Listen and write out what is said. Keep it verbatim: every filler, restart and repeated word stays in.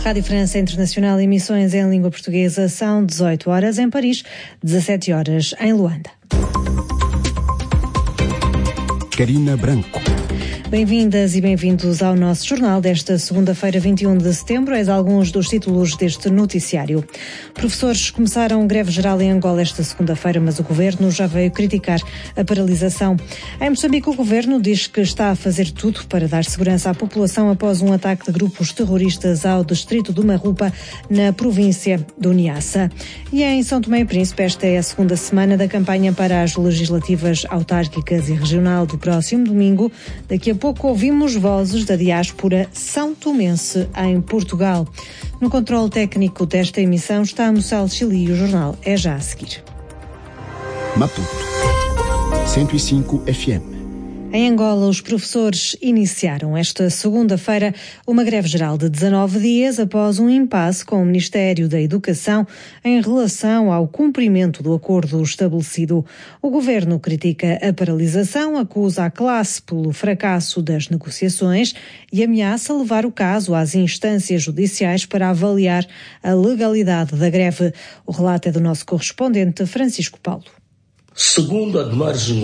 Rádio França Internacional, emissões em língua portuguesa, são dezoito horas em Paris, dezassete horas em Luanda. Carina Branco. Bem-vindas e bem-vindos ao nosso jornal desta segunda-feira, vinte e um de setembro. Eis alguns dos títulos deste noticiário. Professores começaram greve geral em Angola esta segunda-feira, mas o governo já veio criticar a paralisação. Em Moçambique, o governo diz que está a fazer tudo para dar segurança à população após um ataque de grupos terroristas ao distrito do Marrupa, na província do Niassa. E em São Tomé e Príncipe, esta é a segunda semana da campanha para as legislativas autárquicas e regional do próximo domingo. Daqui a pouco ouvimos vozes da diáspora são tomense em Portugal. No controle técnico desta emissão está Moçal Chile e o jornal é já a seguir. Maputo, cento e cinco F M. Em Angola, os professores iniciaram esta segunda-feira uma greve geral de dezanove dias após um impasse com o Ministério da Educação em relação ao cumprimento do acordo estabelecido. O governo critica a paralisação, acusa a classe pelo fracasso das negociações e ameaça levar o caso às instâncias judiciais para avaliar a legalidade da greve. O relato é do nosso correspondente Francisco Paulo. Segundo a Admar